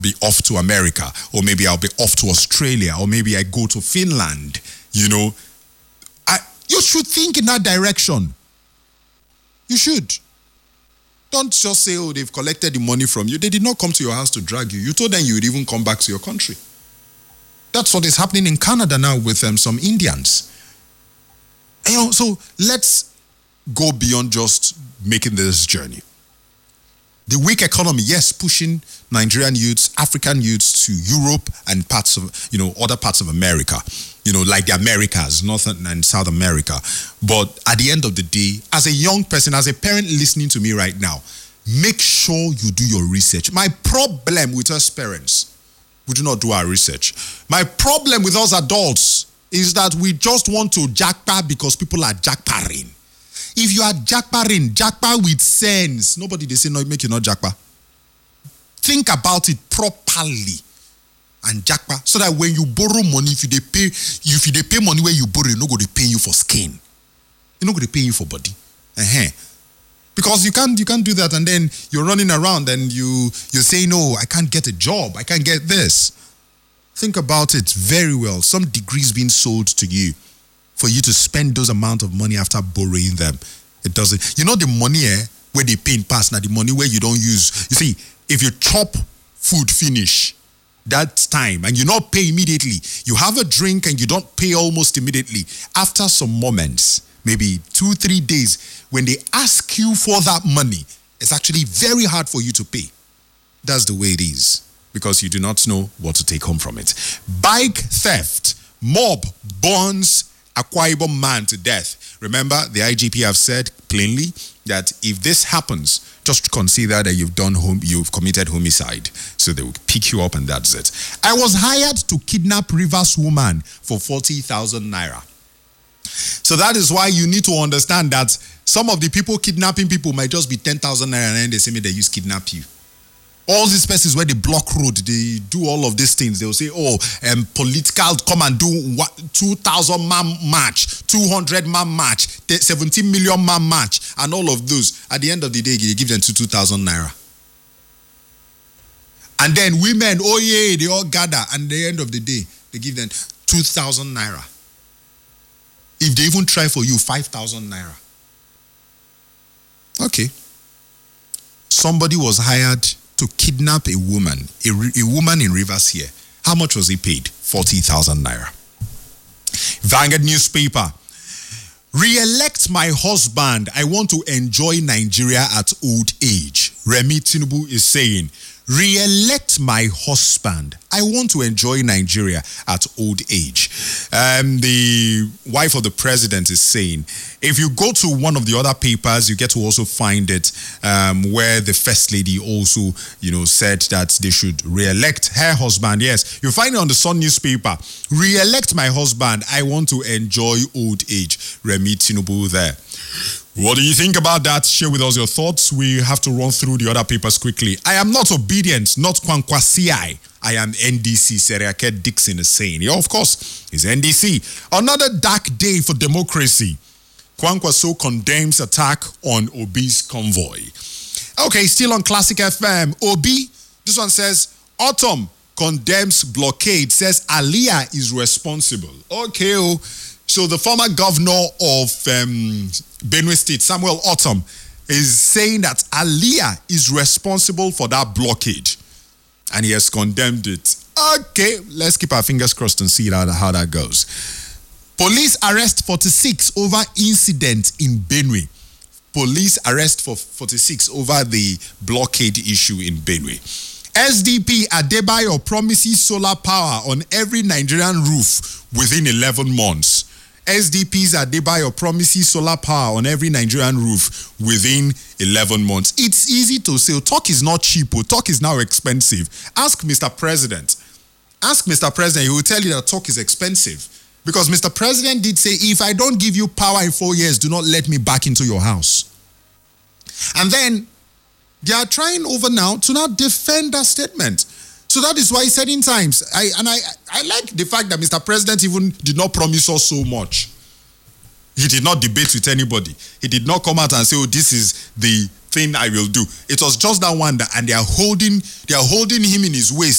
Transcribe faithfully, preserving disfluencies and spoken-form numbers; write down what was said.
be off to America, or maybe I'll be off to Australia, or maybe I go to Finland, you know. I, you should think in that direction. You should. Don't just say, oh, they've collected the money from you. They did not come to your house to drag you. You told them you would even come back to your country. That's what is happening in Canada now with um, some Indians. And, you know, so let's go beyond just making this journey. The weak economy, yes, pushing Nigerian youths, African youths to Europe and parts of, you know, other parts of America, you know, like the Americas, North and South America. But at the end of the day, as a young person, as a parent listening to me right now, make sure you do your research. My problem with us parents, we do not do our research. My problem with us adults is that we just want to jackpot because people are jackpotting. If you are jackpotting, jackpot with sense. Nobody, they say, no, make you not jackpot. Think about it properly and jackpot, so that when you borrow money, if you they pay, if you they pay money where you borrow, you're not going to pay you for skin. You're not going to pay you for body. Uh-huh. Because you can't, you can't do that, and then you're running around and you you say, no, I can't get a job, I can't get this. Think about it very well. Some degrees being sold to you for you to spend those amount of money after borrowing them. It doesn't. You know the money eh, where they pay in pass, now the money where you don't use. You see, if you chop food finish, that's time, and you not pay immediately. You have a drink and you don't pay almost immediately. After some moments, maybe two, three days, when they ask you for that money, it's actually very hard for you to pay. That's the way it is, because you do not know what to take home from it. Bike theft. Mob burns Akwa Ibom man to death. Remember, the I G P have said plainly that if this happens, just consider that you've done home, you've committed homicide. So they will pick you up and that's it. I was hired to kidnap Rivers woman for forty thousand naira. So that is why you need to understand that some of the people kidnapping people might just be ten thousand naira, and then they say me they use kidnap you. All these places where they block road, they do all of these things. They'll say, oh, um, political, come and do two thousand man march, two hundred man march, seventeen million man march, and all of those. At the end of the day, they give them to two thousand naira. And then women, oh yeah, they all gather. And at the end of the day, they give them two thousand naira. If they even try for you, five thousand naira. Okay. Somebody was hired to kidnap a woman, a, a woman in Rivers here. How much was he paid? forty thousand naira. Vanguard newspaper. Re-elect my husband. I want to enjoy Nigeria at old age. Remi Tinubu is saying, re-elect my husband. I want to enjoy Nigeria at old age. Um, the wife of the president is saying, if you go to one of the other papers, you get to also find it um, where the first lady also, you know, said that they should re-elect her husband. Yes, you find it on the Sun newspaper. Re-elect my husband. I want to enjoy old age. Remi Tinubu there. What do you think about that? Share with us your thoughts. We have to run through the other papers quickly. I am not obedient, not Kwankwasi. I am N D C, Seriake Dixon is saying. Yeah, of course, he's N D C. Another dark day for democracy. Kwankwaso condemns attack on Obi's convoy. Okay, still on Classic F M. Obi, this one says, Autumn condemns blockade, says Aliyah is responsible. Okay, oh. So the former governor of um, Benue State, Samuel Autumn, is saying that Aliyah is responsible for that blockade. And he has condemned it. Okay, let's keep our fingers crossed and see how, how that goes. Police arrest forty-six over incident in Benue. Police arrest for forty-six over the blockade issue in Benue. S D P Adebayo promises solar power on every Nigerian roof within eleven months. S D P's Adebayo promises solar power on every Nigerian roof within eleven months. It's easy to say, talk is not cheap, talk is now expensive. Ask Mister President. Ask Mister President, he will tell you that talk is expensive. Because Mister President did say, if I don't give you power in four years, do not let me back into your house. And then they are trying over now to now defend that statement. So that is why he said in times, I, and I, I like the fact that Mister President even did not promise us so much. He did not debate with anybody. He did not come out and say, oh, this is the thing I will do. It was just that one that, and they are holding, they are holding him in his waist